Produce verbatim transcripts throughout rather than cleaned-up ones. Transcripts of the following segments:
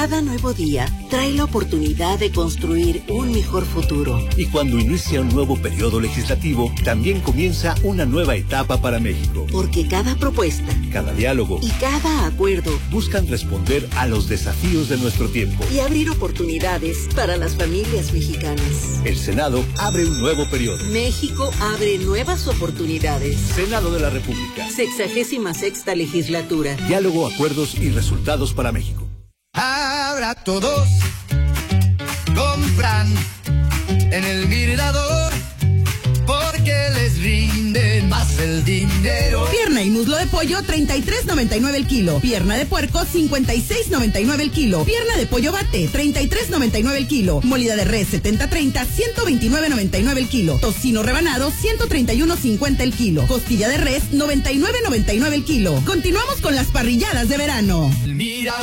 Cada nuevo día trae la oportunidad de construir un mejor futuro. Y cuando inicia un nuevo periodo legislativo, también comienza una nueva etapa para México. Porque cada propuesta, cada diálogo y cada acuerdo buscan responder a los desafíos de nuestro tiempo y abrir oportunidades para las familias mexicanas. El Senado abre un nuevo periodo. México abre nuevas oportunidades. Senado de la República. Sexagésima sexta legislatura. Diálogo, acuerdos y resultados para México. Ahora todos compran en el Mirador porque les rinde más el dinero. Pierna y muslo de pollo, treinta y tres noventa y nueve el kilo. Pierna de puerco, cincuenta y seis noventa y nueve el kilo. Pierna de pollo bate, treinta y tres noventa y nueve el kilo. Molida de res, setenta treinta, ciento veintinueve noventa y nueve el kilo. Tocino rebanado, ciento treinta y uno cincuenta el kilo. Costilla de res, noventa y nueve noventa y nueve el kilo. Continuamos con las parrilladas de verano. Mira.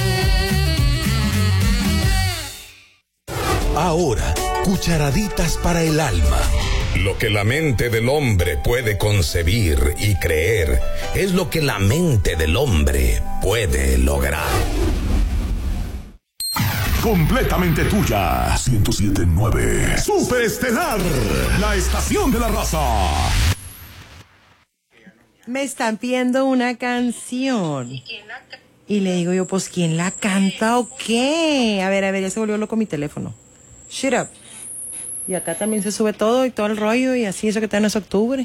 Ahora, cucharaditas para el alma. Lo que la mente del hombre puede concebir y creer es lo que la mente del hombre puede lograr. Completamente tuya. ciento siete punto nueve. Superestelar. La estación de la raza. Me están pidiendo una canción. Y le digo yo, pues, ¿quién la canta o qué? A ver, a ver, ya se volvió loco mi teléfono. Shut up. Y acá también se sube todo y todo el rollo y así, eso que todavía no es octubre.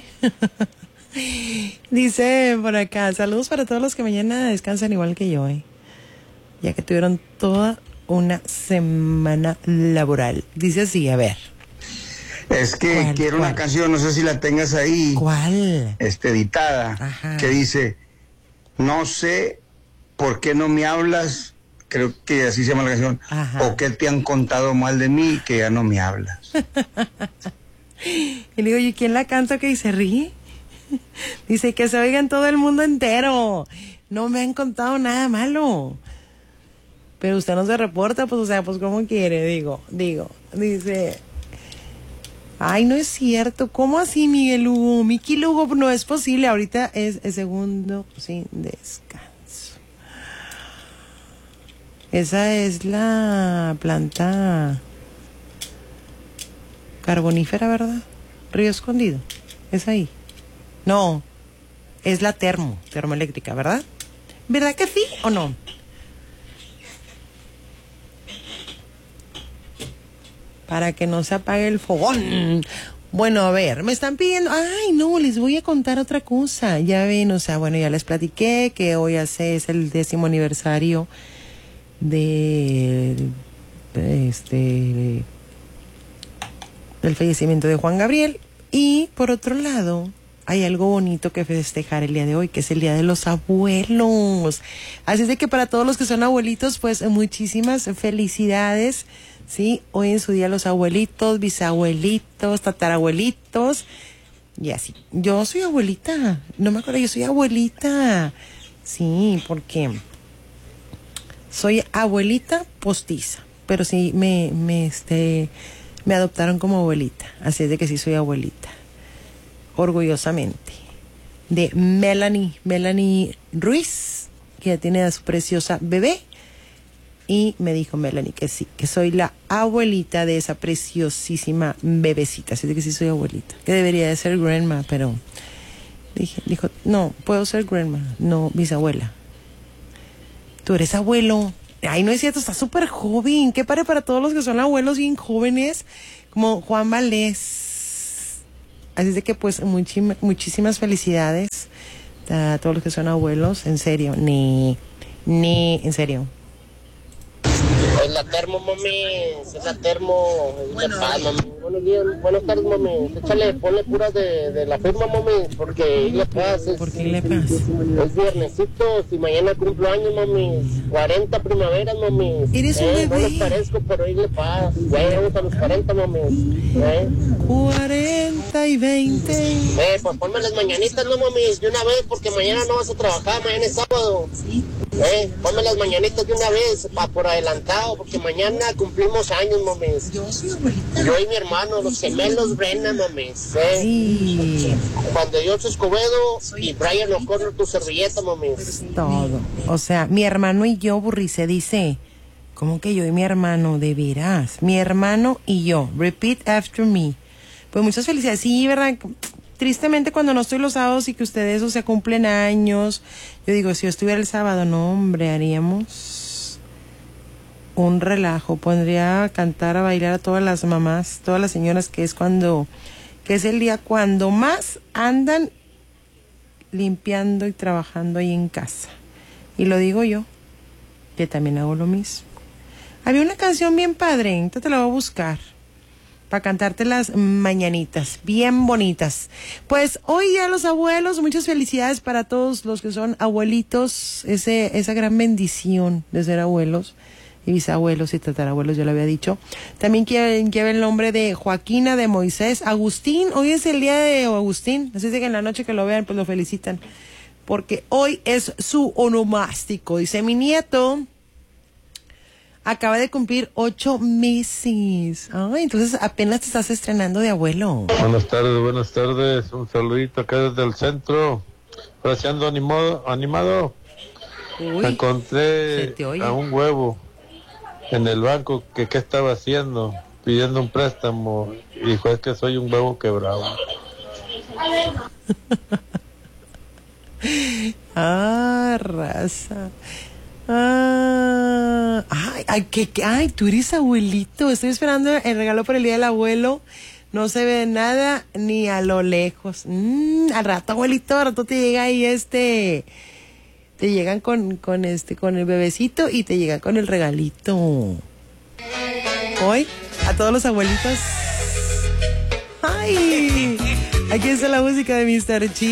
Dice por acá, saludos para todos los que mañana descansan igual que yo, ¿eh? Ya que tuvieron toda una semana laboral. Dice así, a ver. Es que ¿Cuál, quiero cuál? una canción, no sé si la tengas ahí. ¿Cuál? Este, editada. Ajá. Que dice, no sé por qué no me hablas. Creo que así se llama la canción. Ajá. O que te han contado mal de mí que ya no me hablas. Y le digo, ¿y quién la canta que se ríe? Dice que se oiga en todo el mundo entero. No me han contado nada malo. Pero usted no se reporta, pues, o sea, pues, ¿cómo quiere? Digo, digo, dice... Ay, no es cierto. ¿Cómo así, Miguel Hugo? Miki Lugo, no es posible. Ahorita es el segundo sin descanso. Esa es la planta carbonífera, ¿verdad? Río Escondido. Es ahí. No, es la termo, termoeléctrica, ¿verdad? ¿Verdad que sí o no? Para que no se apague el fogón. Bueno, a ver, me están pidiendo... Ay, no, les voy a contar otra cosa. Ya ven, o sea, bueno, ya les platiqué que hoy hace, es el décimo aniversario de, de este del fallecimiento de Juan Gabriel. Y por otro lado, hay algo bonito que festejar el día de hoy, que es el Día de los Abuelos. Así es de que para todos los que son abuelitos, pues muchísimas felicidades, ¿sí? Hoy en su día los abuelitos, bisabuelitos, tatarabuelitos, y así. Yo soy abuelita, no me acuerdo, yo soy abuelita. Sí, porque soy abuelita postiza, pero sí me, me, este, me adoptaron como abuelita, así es de que sí soy abuelita. Orgullosamente, de Melanie, Melanie Ruiz, que ya tiene a su preciosa bebé, y me dijo Melanie que sí, que soy la abuelita de esa preciosísima bebecita, así de que sí soy abuelita, que debería de ser grandma, pero dije, dijo, no, puedo ser grandma, no bisabuela. Tú eres abuelo. Ay, no es cierto, está súper joven. Qué padre para todos los que son abuelos bien jóvenes, como Juan Valdés. Así es de que, pues, muchim- muchísimas felicidades a todos los que son abuelos. En serio, ni, ni, en serio. Es la termo, mami, es la termo, es bueno, la paz, mami. Buenos días, buenas tardes, mami. Échale, ponle puras de, de la firma, mami, porque le paz. ¿Por qué le paz? Es viernesito, si mañana cumplo años, mami. cuarenta primaveras, mami. Eres eh, un bebé. No les parezco, pero hoy le paz. Ya llegamos a los cuarenta, mami. ¿Eh? cuarenta y veinte. Eh, pues ponme las mañanitas, no, mami, de una vez, porque mañana no vas a trabajar, mañana es sábado. Eh, ponme las mañanitas de una vez, pa, por adelantado, porque mañana cumplimos años, mames. Yo soy abuelita. Yo y mi hermano, los gemelos Brenna, mames. Eh. Sí. Juan de Dios Escobedo y Brian O'Connor, tu servilleta, mames. Todo. O sea, mi hermano y yo, Burri, se dice, ¿Cómo que yo y mi hermano? De veras. Mi hermano y yo. Repeat after me. Pues muchas felicidades. Sí, ¿verdad? Tristemente cuando no estoy los sábados y que ustedes, o sea, cumplen años. Yo digo, si yo estuviera el sábado, no, hombre, haríamos un relajo. Pondría a cantar, a bailar a todas las mamás, todas las señoras, que es cuando, que es el día cuando más andan limpiando y trabajando ahí en casa. Y lo digo yo, que también hago lo mismo. Había una canción bien padre, entonces te la voy a buscar para cantarte las mañanitas, bien bonitas. Pues hoy ya los abuelos, muchas felicidades para todos los que son abuelitos, ese, esa gran bendición de ser abuelos y bisabuelos y tatarabuelos, yo lo había dicho. También lleva el nombre de Joaquina, de Moisés, Agustín. Hoy es el día de Agustín, así es que en la noche que lo vean, pues lo felicitan, porque hoy es su onomástico. Dice, mi nieto acaba de cumplir ocho meses. Ay, entonces apenas te estás estrenando de abuelo. Buenas tardes, buenas tardes. Un saludito acá desde el centro. Fraseando animado, animado. Uy, encontré a un huevo en el banco que qué estaba haciendo, pidiendo un préstamo. Y dijo, es que soy un huevo quebrado. Ah, raza. Ah, ay, ay, que, que, ay, tú eres abuelito. Estoy esperando el regalo por el día del abuelo. No se ve nada ni a lo lejos. Mm, al rato, abuelito, al rato te llega ahí este, te llegan con, con este, con el bebecito y te llegan con el regalito. Hoy, a todos los abuelitos. Ay, aquí está la música de mister Chi.